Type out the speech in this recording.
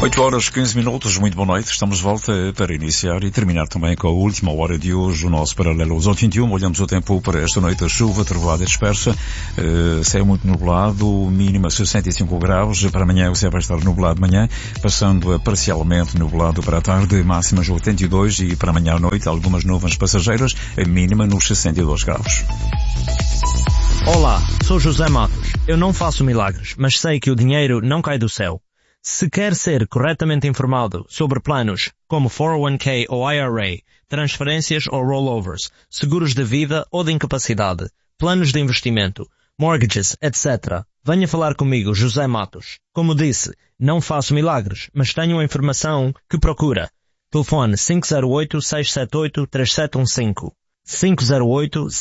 8h15, muito boa noite. Estamos de volta para iniciar e terminar também com a última hora de hoje, o nosso paralelo aos 21. Olhamos o tempo para esta noite, a chuva, trovoada dispersa, céu muito nublado, mínima 65 graus. Para amanhã o céu vai estar nublado de manhã, passando a parcialmente nublado para a tarde, máximas 82 e para amanhã à noite algumas nuvens passageiras, a mínima nos 62 graus. Olá, sou José Matos. Eu não faço milagres, mas sei que o dinheiro não cai do céu. Se quer ser corretamente informado sobre planos como 401k ou IRA, transferências ou rollovers, seguros de vida ou de incapacidade, planos de investimento, mortgages, etc., venha falar comigo, José Matos. Como disse, não faço milagres, mas tenho a informação que procura. Telefone 508-678-3715. 508